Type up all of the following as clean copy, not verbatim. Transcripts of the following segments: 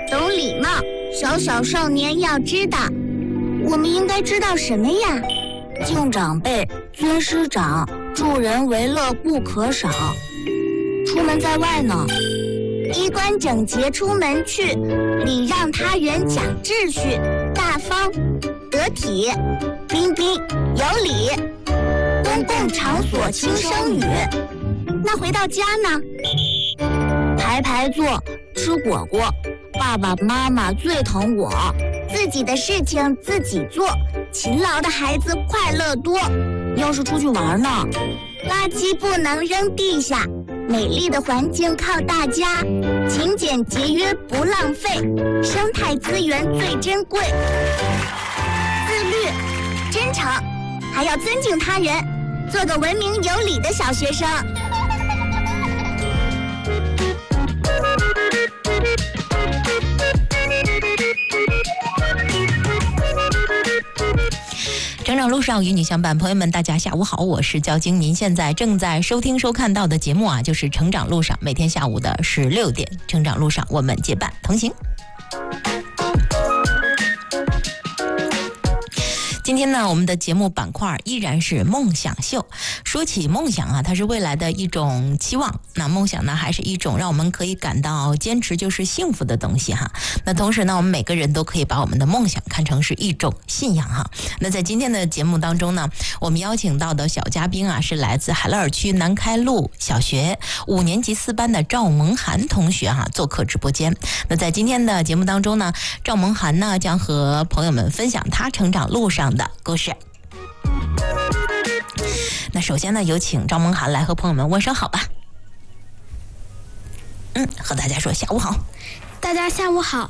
懂礼貌，小小少年要知道。我们应该知道什么呀？ 敬长辈，尊师长，助人为乐不可少。出门在外呢， 衣冠整洁出门去，礼让他人讲秩序，大方得体，彬彬有礼。公共场所轻声语。那回到家呢？ 排排坐，吃果果。爸爸妈妈最疼我。 自己的事情自己做，勤劳的孩子快乐多。 要是出去玩呢？ 垃圾不能扔地下，美丽的环境靠大家，勤俭节约不浪费，生态资源最珍贵。自律、真诚，还要尊敬他人，做个文明有礼的小学生。 成长路上与你相伴，朋友们大家下午好，我是焦晶。您现在正在收看到的节目啊，就是成长路上，每天下午的16点，成长路上我们结伴同行。今天呢，我们的节目板块依然是梦想秀。说起梦想啊，它是未来的一种期望。那梦想呢，还是一种让我们可以感到坚持就是幸福的东西哈。那同时呢，我们每个人都可以把我们的梦想看成是一种信仰哈。那在今天的节目当中呢，我们邀请到的小嘉宾啊，是来自海乐尔区南开路小学5年级4班的赵萌涵同学哈，做客直播间。那在今天的节目当中呢，赵萌涵呢将和朋友们分享他成长路上的故事。那首先呢，有请赵萌涵来和朋友们问声好吧。和大家说下午好。 大家下午好。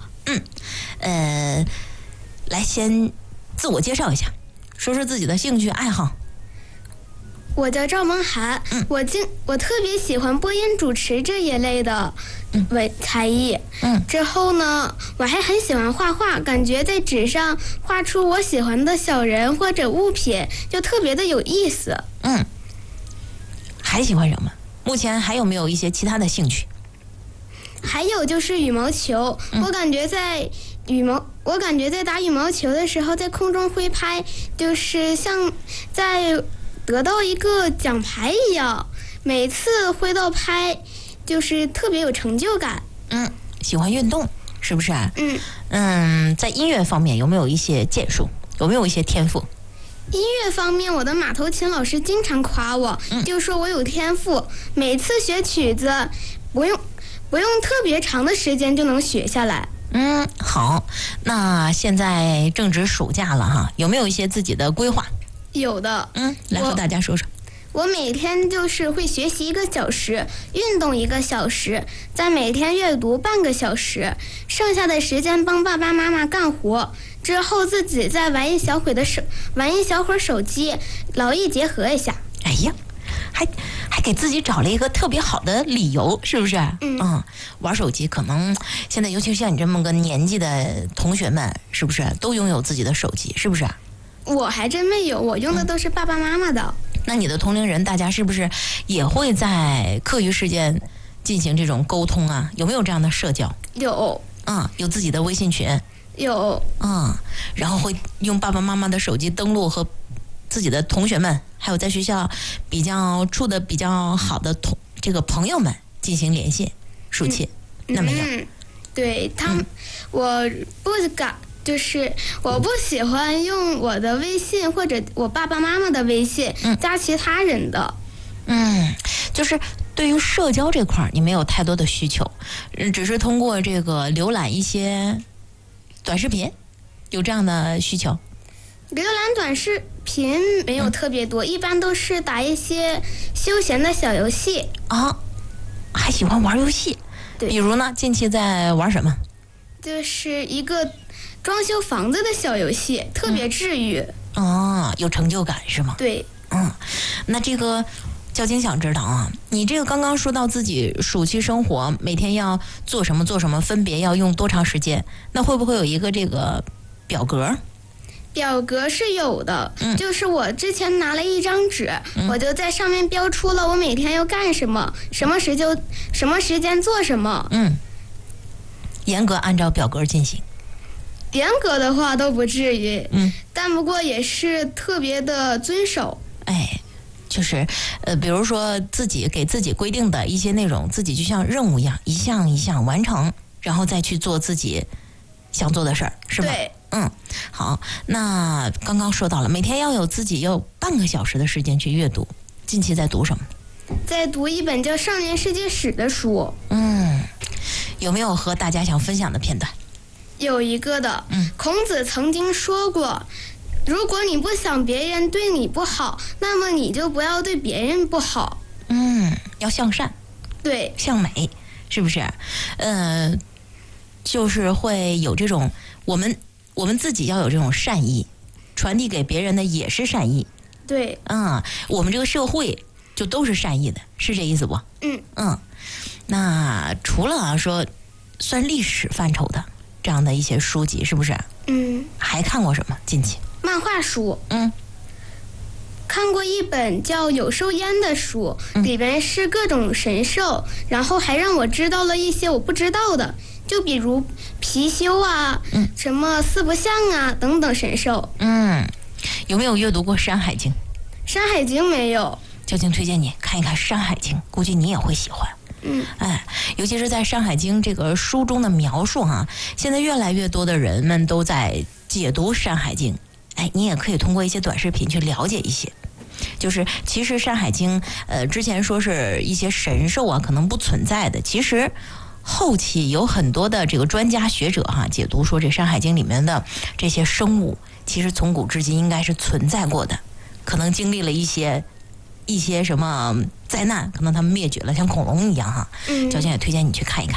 来先自我介绍一下，说说自己的兴趣爱好。 我叫赵萌涵，我特别喜欢播音主持这一类的才艺。之后呢，我还很喜欢画画，感觉在纸上画出我喜欢的小人或者物品，就特别的有意思。 还喜欢什么？目前还有没有一些其他的兴趣？ 还有就是羽毛球，我感觉在打羽毛球的时候，在空中挥拍，就是像在得到一个奖牌一样，每次挥到拍就是特别有成就感。 喜欢运动是不是？在音乐方面有没有一些建树？有没有一些天赋？ 音乐方面，我的马头琴老师经常夸我，就说我有天赋，每次学曲子不用特别长的时间就能学下来。 好，那现在正值暑假了哈，有没有一些自己的规划？ 有的。 来和大家说说。 我每天就是会学习1个小时，运动1个小时，再每天阅读半个小时，剩下的时间帮爸爸妈妈干活，之后自己再玩一小会儿手机，劳逸结合一下。 哎呀，还给自己找了一个特别好的理由，是不是？玩手机可能现在尤其是像你这么个年纪的同学们，是不是都拥有自己的手机？是不是？ 我还真没有，我用的都是爸爸妈妈的。 那你的同龄人大家是不是也会在课余时间进行这种沟通啊？有没有这样的社交？ 有。 有自己的微信群？ 有。 然后会用爸爸妈妈的手机登录和自己的同学们，还有在学校处的比较好的这个朋友们进行联系疏切。那没有？ 对他们，我不敢。就是我不喜欢用我的微信或者我爸爸妈妈的微信加其他人的。 就是对于社交这块你没有太多的需求，只是通过这个浏览一些短视频，有这样的需求。 浏览短视频没有特别多，一般都是打一些休闲的小游戏。 还喜欢玩游戏？ 对。 比如呢，近期在玩什么？ 就是一个装修房子的小游戏，特别治愈。 有成就感是吗？ 对。 那这个焦晶想知道啊，你这个刚刚说到自己暑期生活每天要做什么，分别要用多长时间，那会不会有一个这个表格？ 表格是有的，就是我之前拿了一张纸，我就在上面标出了我每天要干什么，什么时间做什么。 严格按照表格进行。 严格的话都不至于， 嗯， 但不过也是特别的遵守。 哎，就是比如说自己给自己规定的一些内容，自己就像任务一样，一项一项完成，然后再去做自己想做的事儿，是吧？ 对。 好，那刚刚说到了，每天要有自己有半个小时的时间去阅读。近期在读什么？ 在读一本叫《少年世界史》的书。 有没有和大家想分享的片段？ 有一个的，孔子曾经说过，如果你不想别人对你不好，那么你就不要对别人不好。 要向善， 对， 向美，是不是？就是会有这种我们自己要有这种善意，传递给别人的也是善意。 对， 我们这个社会就都是善意的，是这意思不？那除了说算历史范畴的这样的一些书籍，是不是？还看过什么？近期漫画书。看过一本叫《有兽焉》的书，里边是各种神兽，然后还让我知道了一些我不知道的，就比如貔貅啊，什么四不像啊等等神兽。 有没有阅读过《山海经》？ 《山海经》没有。 究竟推荐你看一看《山海经》，估计你也会喜欢。尤其是在《山海经》这个书中的描述现在越来越多的人们都在解读《山海经》。你也可以通过一些短视频去了解一些。就是其实《山海经》之前说是一些神兽可能不存在的，其实后期有很多的这个专家学者解读说，这《山海经》里面的这些生物其实从古至今应该是存在过的，可能经历了一些什么灾难，可能他们灭绝了，像恐龙一样究竟也推荐你去看一看。